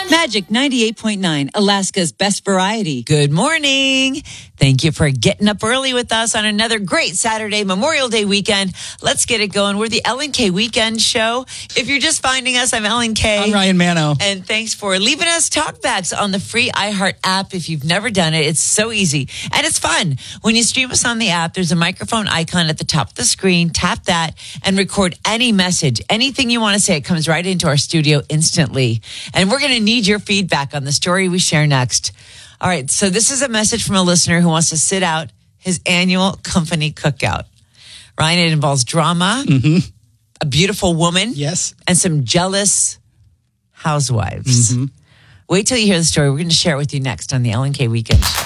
Magic 98.9, Alaska's best variety. Good morning. Thank you for getting up early with us on another great Saturday, Memorial Day weekend. Let's get it going. We're the Ellen K Weekend Show. If you're just finding us, I'm Ellen K. I'm Ryan Mano. And thanks for leaving us talkbacks on the free iHeart app. If you've never done it, it's so easy. And it's fun. When you stream us on the app, there's a microphone icon at the top of the screen. Tap that and record any message. Anything you want to say, it comes right into our studio instantly. And we're going to need your feedback on the story we share next. All right, so this is a message from a listener who wants to sit out his annual company cookout. Ryan, it involves drama, a beautiful woman, Yes. and some jealous housewives. Wait till you hear the story. We're going to share it with you next on the Ellen K Weekend Show.